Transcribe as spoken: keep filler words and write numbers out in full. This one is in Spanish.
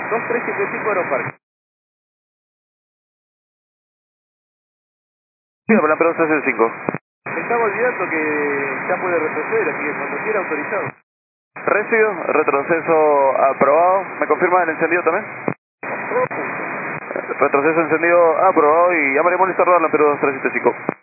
dos tres siete cinco Aeroparque. Sí, Plan Perú tres siete cinco. Me estaba olvidando que ya puede retroceder, así que cuando quiera autorizado. Recibido, retroceso aprobado. ¿Me confirma el encendido también? Retroceso encendido aprobado y llamaremos listo a rodar la Perú dos tres siete cinco.